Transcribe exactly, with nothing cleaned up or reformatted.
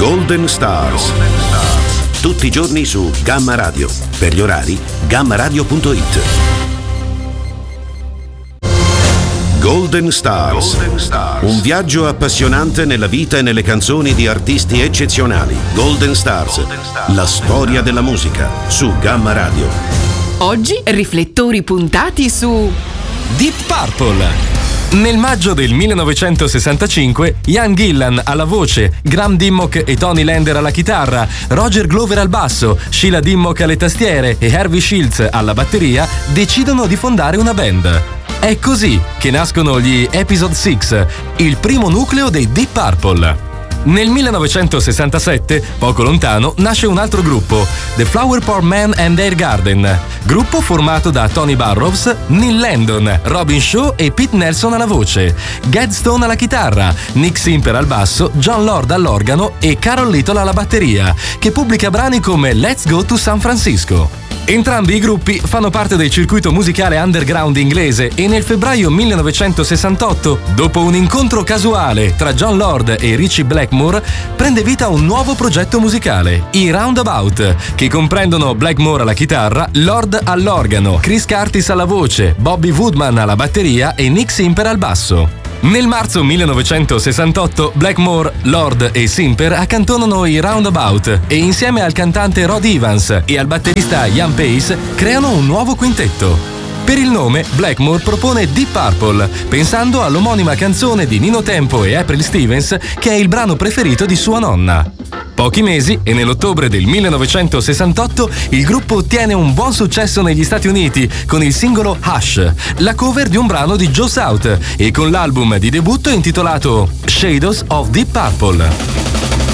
Golden Stars. Tutti i giorni su Gamma Radio. Per gli orari, gamma radio punto it. Golden Stars. Golden Stars. Un viaggio appassionante nella vita e nelle canzoni di artisti eccezionali. Golden Stars. Golden Stars. La storia della musica su Gamma Radio. Oggi riflettori puntati su Deep Purple. Nel maggio del millenovecentosessantacinque, Ian Gillan alla voce, Graham Dimmock e Tony Lander alla chitarra, Roger Glover al basso, Sheila Dimmock alle tastiere e Harvey Shields alla batteria decidono di fondare una band. È così che nascono gli Episode sei, il primo nucleo dei Deep Purple. Nel millenovecentosessantasette, poco lontano, nasce un altro gruppo, The Flower Pot Men and Their Garden, gruppo formato da Tony Burrows, Neil Landon, Robin Shaw e Pete Nelson alla voce, Ged Stone alla chitarra, Nick Simper al basso, John Lord all'organo e Carol Little alla batteria, che pubblica brani come Let's Go to San Francisco. Entrambi i gruppi fanno parte del circuito musicale underground inglese e nel febbraio millenovecentosessantotto, dopo un incontro casuale tra John Lord e Ritchie Blackmore, prende vita un nuovo progetto musicale, i Roundabout, che comprendono Blackmore alla chitarra, Lord all'organo, Chris Curtis alla voce, Bobby Woodman alla batteria e Nick Simper al basso. Nel marzo millenovecentosessantotto Blackmore, Lord e Simper accantonano i Roundabout e insieme al cantante Rod Evans e al batterista Ian Pace creano un nuovo quintetto. Per il nome, Blackmore propone Deep Purple, pensando all'omonima canzone di Nino Tempo e April Stevens, che è il brano preferito di sua nonna. Pochi mesi, e nell'ottobre del millenovecentosessantotto, il gruppo ottiene un buon successo negli Stati Uniti con il singolo Hush, la cover di un brano di Joe South, e con l'album di debutto intitolato Shadows of Deep Purple.